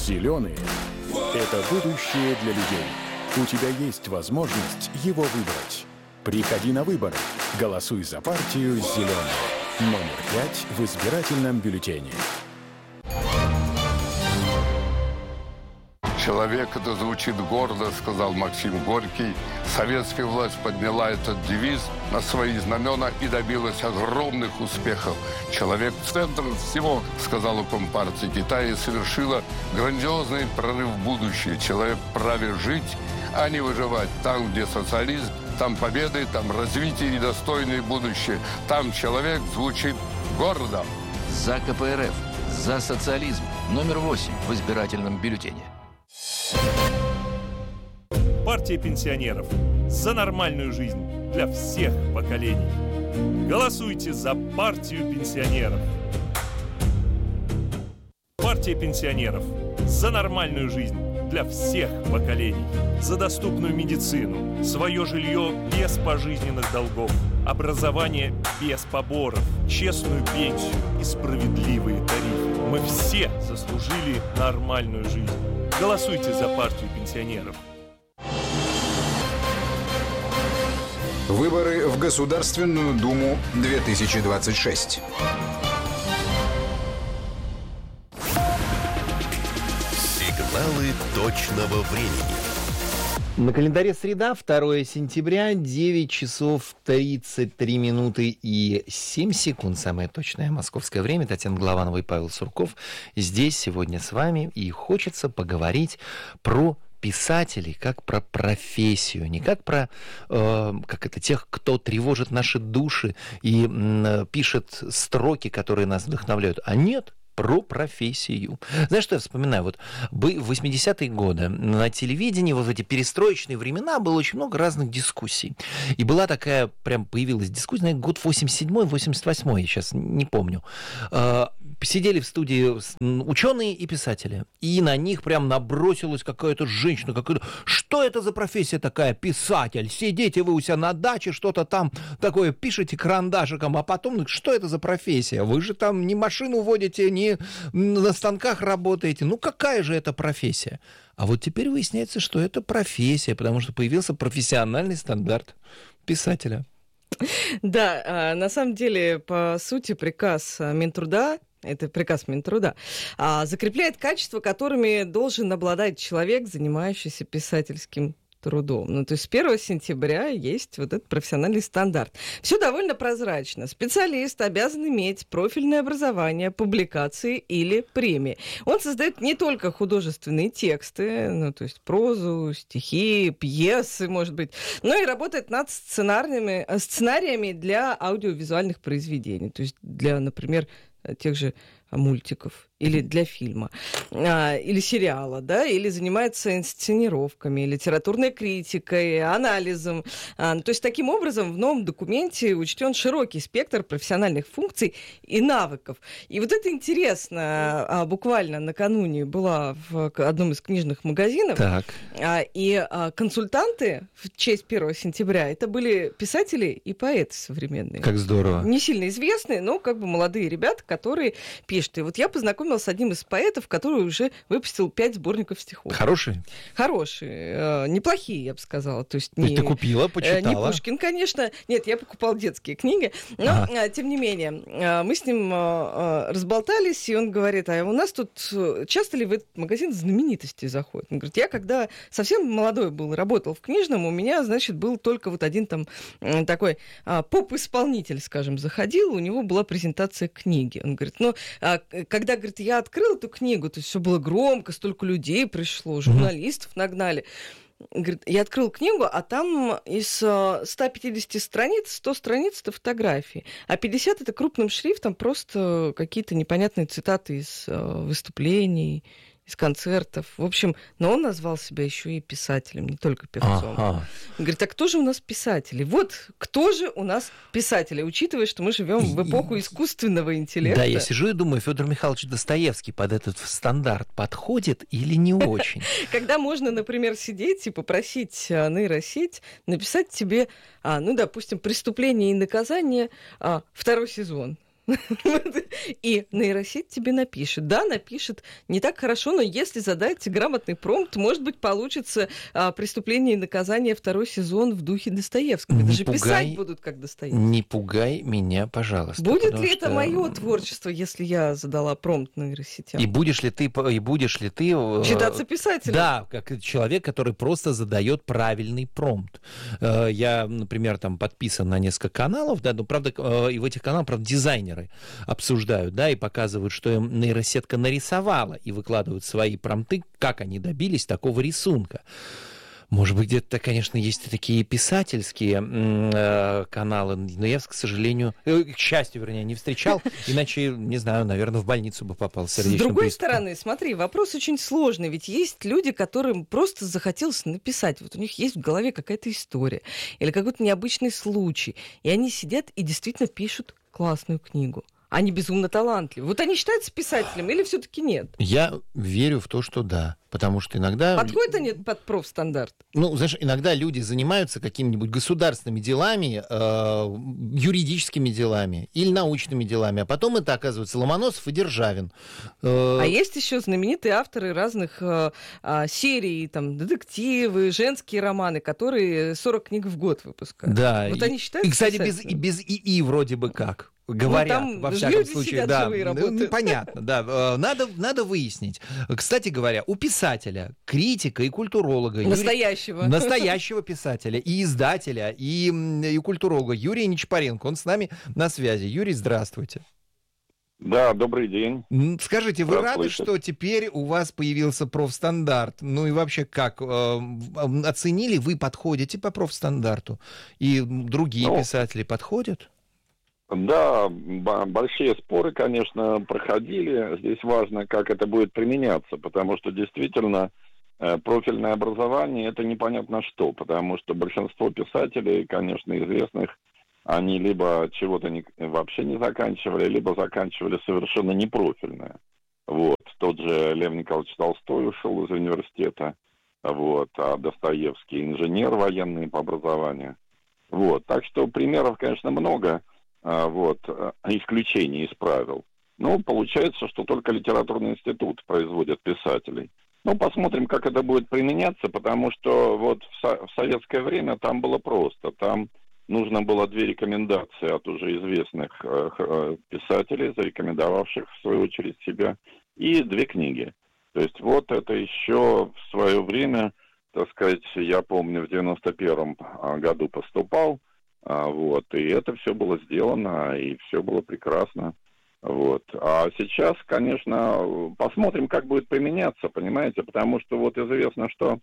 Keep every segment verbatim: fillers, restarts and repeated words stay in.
Зеленые – это будущее для людей. У тебя есть возможность его выбрать. Приходи на выборы. Голосуй за партию «Зеленые». Номер пять в избирательном бюллетене. Человек, это звучит гордо, сказал Максим Горький. Советская власть подняла этот девиз на свои знамена и добилась огромных успехов. Человек в центре всего, сказала Компартия Китая, совершила грандиозный прорыв в будущее. Человек вправе жить, а не выживать. Там, где социализм, там победы, там развитие и достойное будущее. Там человек звучит гордо. За ка пэ эр эф, за социализм. Номер восемь в избирательном бюллетене. Партия пенсионеров. За нормальную жизнь для всех поколений. Голосуйте за партию пенсионеров. Партия пенсионеров. За нормальную жизнь для всех поколений. За доступную медицину, свое жилье без пожизненных долгов, образование без поборов, честную пенсию и справедливые тарифы. Мы все заслужили нормальную жизнь. Голосуйте за партию пенсионеров. Выборы в Государственную Думу две тысячи двадцать шесть. Сигналы точного времени. На календаре среда, второе сентября, девять часов тридцать три минуты и семь секунд. Самое точное московское время. Татьяна Голованова и Павел Сурков здесь сегодня с вами. И хочется поговорить про писателей как про профессию, не как про э, как это, тех, кто тревожит наши души и э, пишет строки, которые нас вдохновляют, а нет, про профессию. Знаешь, что я вспоминаю? Вот в восьмидесятые годы на телевидении, вот в эти перестроечные времена, было очень много разных дискуссий. И была такая, прям появилась дискуссия, наверное, год восемьдесят седьмой восемьдесят восьмой, я сейчас не помню. Сидели в студии ученые и писатели, и на них прям набросилась какая-то женщина, какая-то... Что это за профессия такая, писатель? Сидите вы у себя на даче, что-то там такое пишете карандашиком, а потом, что это за профессия? Вы же там не машину водите, не на станках работаете. Ну, какая же это профессия? А вот теперь выясняется, что это профессия, потому что появился профессиональный стандарт писателя. Да, на самом деле, по сути, приказ Минтруда, это приказ Минтруда, закрепляет качества, которыми должен обладать человек, занимающийся писательским трудом. Ну, то есть с первого сентября есть вот этот профессиональный стандарт. Все довольно прозрачно. Специалист обязан иметь профильное образование, публикации или премии. Он создает не только художественные тексты, ну, то есть прозу, стихи, пьесы, может быть, но и работает над сценариями, сценариями для аудиовизуальных произведений. То есть для, например, тех же мультиков или для фильма, а, или сериала, да, или занимается инсценировками, литературной критикой, анализом. А, то есть таким образом в новом документе учтен широкий спектр профессиональных функций и навыков. И вот это интересно. А, буквально накануне была в одном из книжных магазинов, так. А, и а, консультанты в честь первого сентября это были писатели и поэты современные. Как здорово. Не сильно известные, но как бы молодые ребята, которые пишут. И вот я познакомилась с одним из поэтов, который уже выпустил пять сборников стихов. Хорошие? Хорошие. Э, неплохие, я бы сказала. То есть, То не, есть ты купила, почитала? Э, не Пушкин, конечно. Нет, я покупала детские книги. Но, ага. э, тем не менее, э, мы с ним э, разболтались, и он говорит, а у нас тут часто ли в этот магазин знаменитости заходят? Он говорит, я когда совсем молодой был, работал в книжном, у меня, значит, был только вот один там э, такой э, поп-исполнитель, скажем, заходил, у него была презентация книги. Он говорит, ну, э, когда, говорит, я открыл эту книгу, то есть все было громко, столько людей пришло, журналистов mm-hmm. нагнали. Говорит, я открыл книгу, а там из ста пятидесяти страниц, сто страниц это фотографии, а пятьдесят это крупным шрифтом просто какие-то непонятные цитаты из выступлений, из концертов. В общем, но он назвал себя еще и писателем, не только певцом. Ага. Говорит, а кто же у нас писатели? Вот кто же у нас писатели, учитывая, что мы живем в эпоху искусственного интеллекта. Да, я сижу и думаю, Федор Михайлович Достоевский под этот стандарт подходит или не очень? Когда можно, например, сидеть и попросить нейросеть написать тебе, ну, допустим, «Преступление и наказание», второй сезон. И нейросеть тебе напишет. Да, напишет не так хорошо, но если задать грамотный промпт, может быть, получится а, «Преступление и наказание» второй сезон в духе Достоевского. Не Даже пугай, писать будут как Достоевский. Не пугай меня, пожалуйста. Будет ли это что... мое творчество, если я задала промпт нейросетям? И будешь ли ты, и будешь ли ты... Считаться писателем? Да, как человек, который просто задает правильный промпт. Я, например, там подписан на несколько каналов, да, но, правда, и в этих каналах, правда, дизайнеры обсуждают, да, и показывают, что им нейросетка нарисовала, и выкладывают свои промпты, как они добились такого рисунка. Может быть, где-то, конечно, есть и такие писательские э, каналы, но я, к сожалению, э, к счастью, вернее, не встречал, иначе, не знаю, наверное, в больницу бы попал с сердечным С другой приступом. стороны, смотри, вопрос очень сложный, ведь есть люди, которым просто захотелось написать, вот у них есть в голове какая-то история или какой-то необычный случай, и они сидят и действительно пишут классную книгу. Они безумно талантливы. Вот они считаются писателем или все-таки нет? Я верю в то, что да. Потому что иногда... Подходит они под профстандарт? Ну, знаешь, иногда люди занимаются какими-нибудь государственными делами, э, юридическими делами или научными делами, а потом это оказывается Ломоносов и Державин. Э... А есть еще знаменитые авторы разных э, э, серий, там, детективы, женские романы, которые сорок книг в год выпускают. Да. Вот и, они считаются и, кстати, без, писателями? без ИИ вроде бы как. Говорят, ну, там во всяком люди случае, сидят да, живые, ну, работают. понятно, да, надо, надо выяснить. Кстати говоря, у писателя, критика и культуролога, настоящего, Юрий, настоящего писателя, и издателя, и, и культуролога Юрия Нечапаренко, он с нами на связи. Юрий, здравствуйте. Да, добрый день. Скажите, вы рады, что теперь у вас появился профстандарт? Ну и вообще как? Оценили, вы подходите по профстандарту? И другие ну, писатели подходят? Да, большие споры, конечно, проходили. Здесь важно, как это будет применяться, потому что действительно профильное образование — это непонятно что, потому что большинство писателей, конечно, известных, они либо чего-то не, вообще не заканчивали, либо заканчивали совершенно непрофильное. Вот. Тот же Лев Николаевич Толстой ушел из университета, вот, а Достоевский инженер военный по образованию. Вот. Так что примеров, конечно, много. Вот, исключений из правил. Ну, получается, что только литературный институт производит писателей. Ну, посмотрим, как это будет применяться, потому что вот в, со- в советское время там было просто. Там нужно было две рекомендации от уже известных э, писателей, зарекомендовавших, в свою очередь, себя, и две книги. То есть вот это еще в свое время, так сказать, я помню, в девяносто первом году поступал, вот, и это все было сделано, и все было прекрасно. Вот. А сейчас, конечно, посмотрим, как будет применяться, понимаете, потому что вот известно, что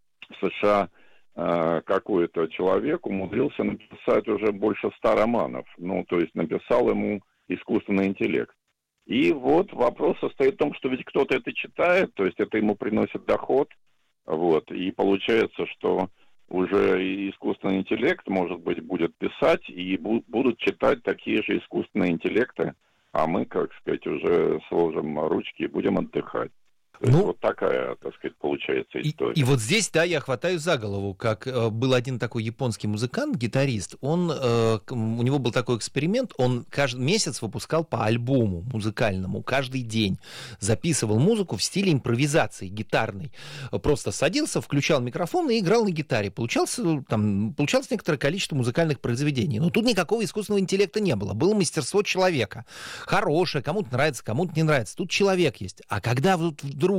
в США э, какой-то человек умудрился написать уже больше ста романов, ну, то есть написал ему искусственный интеллект. И вот вопрос состоит в том, что ведь кто-то это читает, то есть это ему приносит доход, вот, и получается, что уже искусственный интеллект, может быть, будет писать, и бу- будут читать такие же искусственные интеллекты, а мы, как сказать, уже сложим ручки и будем отдыхать. То ну, есть вот такая, так сказать, получается история. И, и вот здесь, да, я хватаю за голову, как э, был один такой японский музыкант, гитарист, он, э, у него был такой эксперимент, он каждый месяц выпускал по альбому музыкальному, каждый день записывал музыку в стиле импровизации гитарной. Просто садился, включал микрофон и играл на гитаре. Получался, там, получалось некоторое количество музыкальных произведений. Но тут никакого искусственного интеллекта не было. Было мастерство человека. Хорошее, кому-то нравится, кому-то не нравится. Тут человек есть. А когда вот вдруг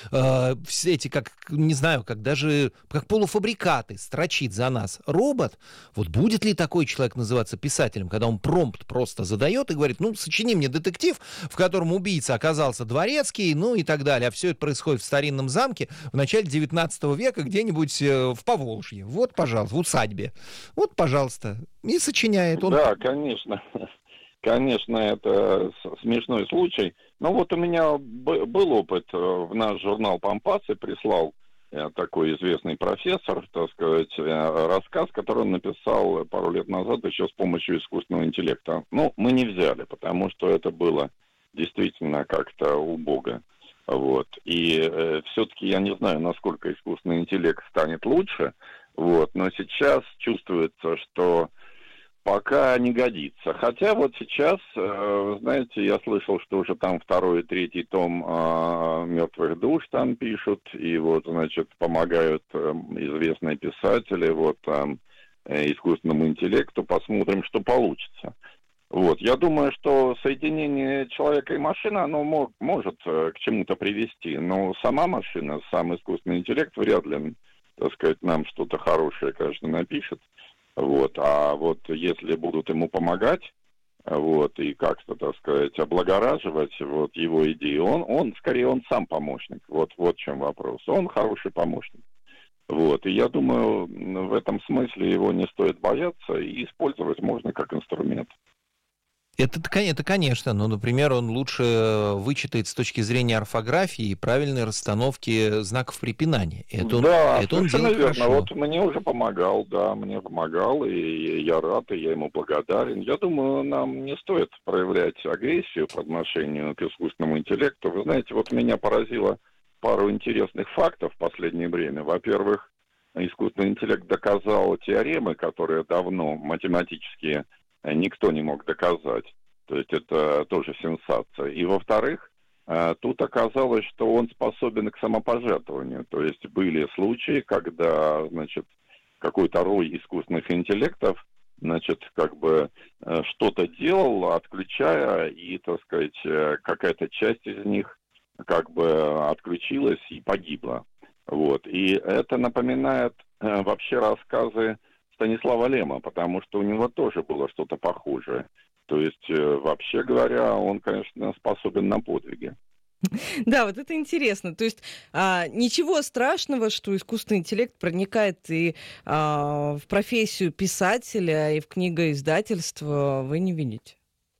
э, все эти, как, не знаю, как даже, как полуфабрикаты строчит за нас робот, вот будет ли такой человек называться писателем, когда он промпт просто задает и говорит, ну, сочини мне детектив, в котором убийца оказался дворецкий, ну и так далее. А все это происходит в старинном замке в начале девятнадцатого века где-нибудь э, в Поволжье. Вот, пожалуйста, в усадьбе. Вот, пожалуйста. И сочиняет он. Да, конечно. Конечно, это смешной случай. Но вот у меня был опыт. В наш журнал «Пампасы» прислал такой известный профессор, так сказать, рассказ, который он написал пару лет назад еще с помощью искусственного интеллекта. Ну, мы не взяли, потому что это было действительно как-то убого. Вот. И э, все-таки я не знаю, насколько искусственный интеллект станет лучше, вот, но сейчас чувствуется, что пока не годится. Хотя вот сейчас, э, знаете, я слышал, что уже там второй и третий том э, «Мертвых душ» там пишут, и вот, значит, помогают э, известные писатели, вот там, э, искусственному интеллекту. Посмотрим, что получится. Вот, я думаю, что соединение человека и машины, оно мо- может э, к чему-то привести, но сама машина, сам искусственный интеллект вряд ли, так сказать, нам что-то хорошее, конечно, напишет. Вот, а вот если будут ему помогать, вот, и как-то, так сказать, облагораживать вот его идеи, он, он, скорее, он сам помощник. Вот, вот в чем вопрос. Он хороший помощник. Вот, и я думаю, в этом смысле его не стоит бояться, и использовать можно как инструмент. Это, это, конечно, но, например, он лучше вычитает с точки зрения орфографии и правильной расстановки знаков препинания. Это он, да, это он совершенно верно. хорошо. Вот мне уже помогал, да, мне помогал, и я рад, и я ему благодарен. Я думаю, нам не стоит проявлять агрессию по отношению к искусственному интеллекту. Вы знаете, вот меня поразило пару интересных фактов в последнее время. Во-первых, искусственный интеллект доказал теоремы, которые давно математические никто не мог доказать. То есть это тоже сенсация. И во-вторых, тут оказалось, что он способен к самопожертвованию. То есть были случаи, когда, значит, какой-то рой искусственных интеллектов, значит, как бы что-то делал, отключая, и, так сказать, какая-то часть из них как бы отключилась и погибла. Вот. И это напоминает вообще рассказы Станислава Лема, потому что у него тоже было что-то похожее. То есть, вообще говоря, он, конечно, способен на подвиги. Да, вот это интересно. То есть а, ничего страшного, что искусственный интеллект проникает и а, в профессию писателя, и в книгоиздательство, вы не видите?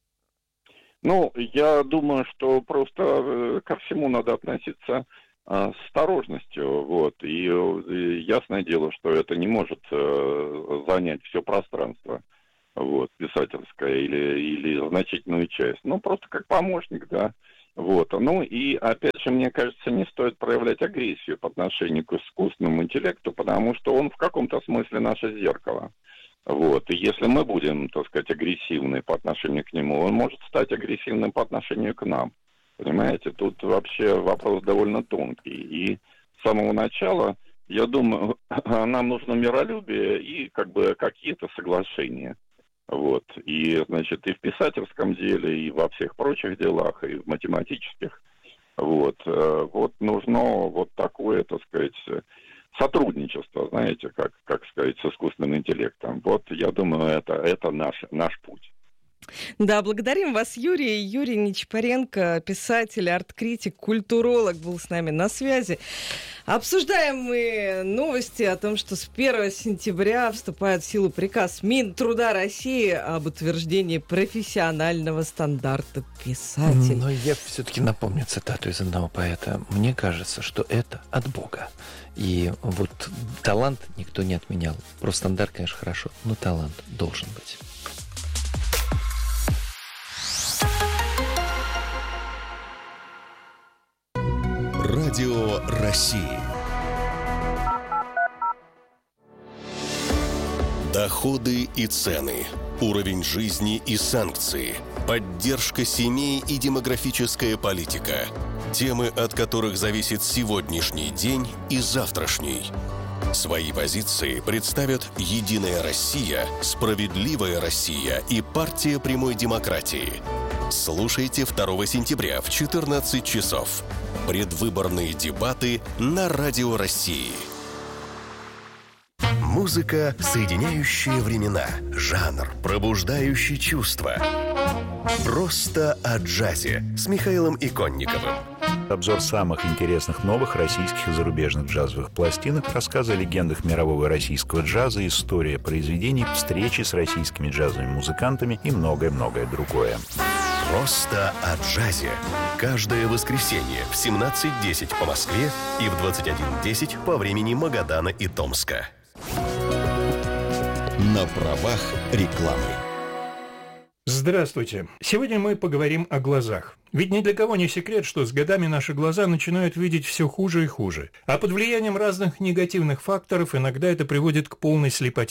Ну, я думаю, что просто ко всему надо относиться с осторожностью, вот, и, и ясное дело, что это не может э, занять все пространство, вот, писательское или, или значительную часть, ну, просто как помощник, да, вот, ну, и, опять же, мне кажется, не стоит проявлять агрессию по отношению к искусственному интеллекту, потому что он в каком-то смысле наше зеркало, вот, и если мы будем, так сказать, агрессивны по отношению к нему, он может стать агрессивным по отношению к нам. Понимаете, тут вообще вопрос довольно тонкий. И с самого начала, я думаю, нам нужно миролюбие и как бы какие-то соглашения. Вот. И, значит, и в писательском деле, и во всех прочих делах, и в математических. Вот. Вот нужно вот такое, так сказать, сотрудничество, знаете, как, как сказать, с искусственным интеллектом. Вот, я думаю, это, это наш, наш путь. Да, благодарим вас, Юрий. Юрий Нечапаренко, писатель, арт-критик, культуролог, был с нами на связи. Обсуждаем мы новости о том, что с первого сентября вступает в силу приказ Минтруда России об утверждении профессионального стандарта писателя. Но я все-таки напомню цитату из одного поэта. Мне кажется, что это от Бога. И вот талант никто не отменял. Профстандарт, конечно, хорошо, но талант должен быть. Радио России. Доходы и цены, уровень жизни и санкции, поддержка семей и демографическая политика. Темы, от которых зависит сегодняшний день и завтрашний. Свои позиции представят «Единая Россия», «Справедливая Россия» и «Партия прямой демократии». Слушайте второго сентября в четырнадцать часов. Предвыборные дебаты на Радио России. Музыка, соединяющая времена. Жанр, пробуждающий чувства. Просто о джазе с Михаилом Иконниковым. Обзор самых интересных новых российских и зарубежных джазовых пластинок, рассказы о легендах мирового и российского джаза, история произведений, встречи с российскими джазовыми музыкантами и многое-многое другое. Просто о джазе. Каждое воскресенье в семнадцать десять по Москве и в двадцать один десять по времени Магадана и Томска. На правах рекламы. Здравствуйте. Сегодня мы поговорим о глазах. Ведь ни для кого не секрет, что с годами наши глаза начинают видеть все хуже и хуже. А под влиянием разных негативных факторов иногда это приводит к полной слепоте.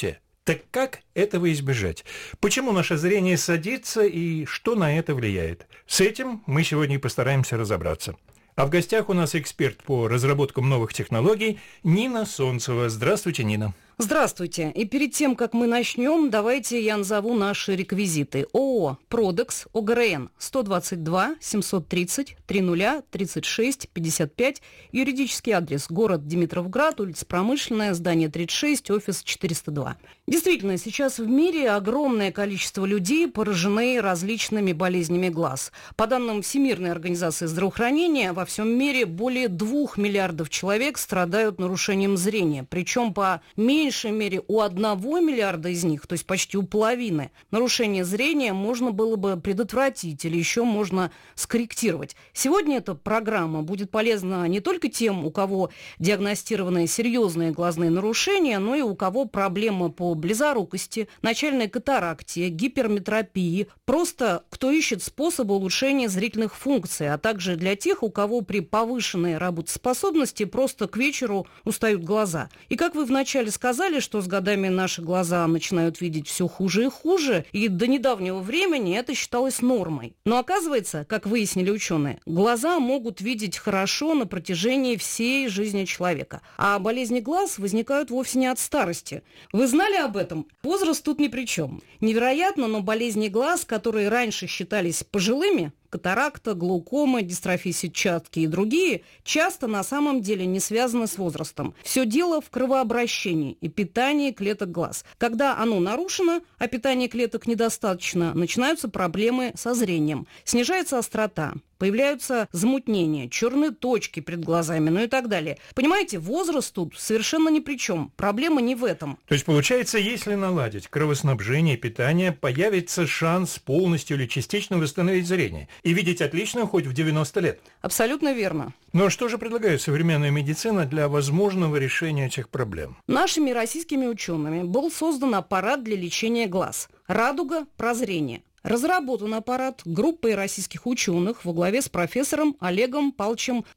Так как этого избежать? Почему наше зрение садится и что на это влияет? С этим мы сегодня и постараемся разобраться. А в гостях у нас эксперт по разработкам новых технологий Нина Солнцева. Здравствуйте, Нина. Здравствуйте. И перед тем, как мы начнем, давайте я назову наши реквизиты. ООО «Продекс», ОГРН сто двадцать два семьсот тридцать тридцать тридцать шесть пятьдесят пять, юридический адрес город Димитровград, улица Промышленная, здание тридцать шесть, офис четыреста два. Действительно, сейчас в мире огромное количество людей поражены различными болезнями глаз. По данным Всемирной организации здравоохранения, во всем мире более двух миллиардов человек страдают нарушением зрения, причем по меньшей В меньшей мере у одного миллиарда из них, то есть почти у половины, нарушение зрения можно было бы предотвратить или еще можно скорректировать. Сегодня эта программа будет полезна не только тем, у кого диагностированы серьезные глазные нарушения, но и у кого проблемы по близорукости, начальной катаракте, гиперметропии, просто кто ищет способы улучшения зрительных функций, а также для тех, у кого при повышенной работоспособности просто к вечеру устают глаза. И как вы вначале сказали, Сказали, что с годами наши глаза начинают видеть все хуже и хуже, и до недавнего времени это считалось нормой. Но оказывается, как выяснили ученые, глаза могут видеть хорошо на протяжении всей жизни человека. А болезни глаз возникают вовсе не от старости. Вы знали об этом? Возраст тут ни при чем. Невероятно, но болезни глаз, которые раньше считались пожилыми, катаракта, глаукома, дистрофия сетчатки и другие, часто на самом деле не связаны с возрастом. Все дело в кровообращении и питании клеток глаз. Когда оно нарушено, а питания клеток недостаточно, начинаются проблемы со зрением. Снижается острота, появляются замутнения, черные точки перед глазами, ну и так далее. Понимаете, возраст тут совершенно ни при чем. Проблема не в этом. То есть, получается, если наладить кровоснабжение и питание, появится шанс полностью или частично восстановить зрение и видеть отлично хоть в девяносто лет? Абсолютно верно. Но что же предлагает современная медицина для возможного решения этих проблем? Нашими российскими учеными был создан аппарат для лечения глаз «Радуга прозрения». Разработан аппарат группой российских ученых во главе с профессором Олегом Павловичем